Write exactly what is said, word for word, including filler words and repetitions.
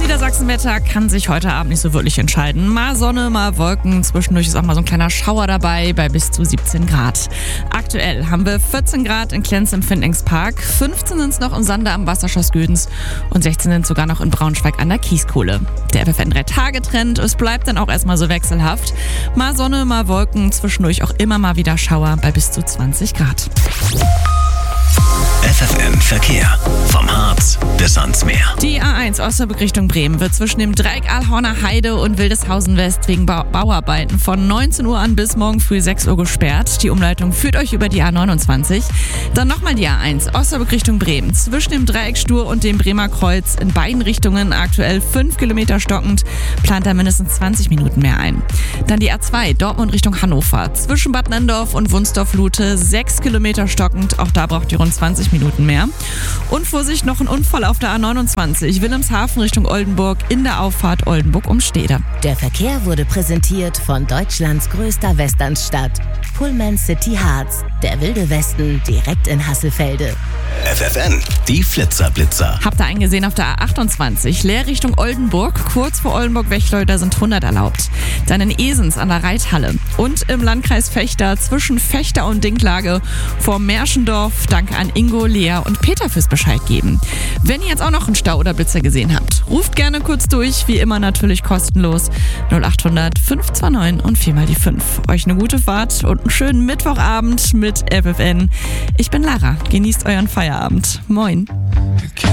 Niedersachsenwetter kann sich heute Abend nicht so wirklich entscheiden. Mal Sonne, mal Wolken. Zwischendurch ist auch mal so ein kleiner Schauer dabei bei bis zu siebzehn Grad. Aktuell haben wir vierzehn Grad in Klenz im Findlingspark, fünfzehn sind es noch in Sander am Wasserschloss Gödens und sechzehn sind sogar noch in Braunschweig an der Kieskuhle. Der F F N drei Tage Trend, es bleibt dann auch erstmal so wechselhaft. Mal Sonne, mal Wolken, zwischendurch auch immer mal wieder Schauer bei bis zu zwanzig Grad. F F N Verkehr. Vom Harz bis ans Meer. Die A eins Osnabrück Richtung Bremen wird zwischen dem Dreieck Alhorner Heide und Wildeshausen West wegen Bau- Bauarbeiten von neunzehn Uhr an bis morgen früh sechs Uhr gesperrt. Die Umleitung führt euch über die A neunundzwanzig. Dann nochmal die A eins Osnabrück Richtung Bremen. Zwischen dem Dreieck Stur und dem Bremer Kreuz in beiden Richtungen aktuell fünf Kilometer stockend. Plant da mindestens zwanzig Minuten mehr ein. Dann die A zwei Dortmund Richtung Hannover. Zwischen Bad Nenndorf und Wunsdorf-Lute sechs Kilometer stockend. Auch da braucht ihr rund zwanzig Minuten mehr. Und Vorsicht, noch ein Unfall auf der A neunundzwanzig Wilhelmshaven Richtung Oldenburg in der Auffahrt Oldenburg-Umstede. Der Verkehr wurde präsentiert von Deutschlands größter Westernstadt, Pullman City Harz, der wilde Westen direkt in Hasselfelde. F F N, die Flitzerblitzer. Habt ihr einen gesehen auf der A achtundzwanzig, leer Richtung Oldenburg, kurz vor Oldenburg-Wechleu, da sind hundert erlaubt. Dann in Esens an der Reithalle und im Landkreis Vechta zwischen Vechta und Dinklage vor Märschendorf. Danke an Ingo, Lea und Peter fürs Bescheid geben. Wenn ihr jetzt auch noch einen Stau oder Blitzer gesehen habt, ruft gerne kurz durch, wie immer natürlich kostenlos null acht hundert fünf zwei neun und vier mal die fünf. Euch eine gute Fahrt und einen schönen Mittwochabend mit F F N. Ich bin Lara, genießt euren Feierabend. Moin.